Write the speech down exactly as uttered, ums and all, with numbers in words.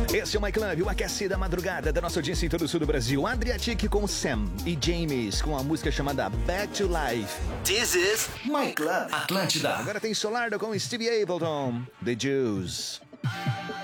Esse é o My Club, o aquecido da madrugada da nossa audiência em todo o sul do Brasil. Adriatic com Sam e James com a música chamada Back to Life. This is My Club Atlântida. Agora tem Solardo com Stevie Ableton, The Jews.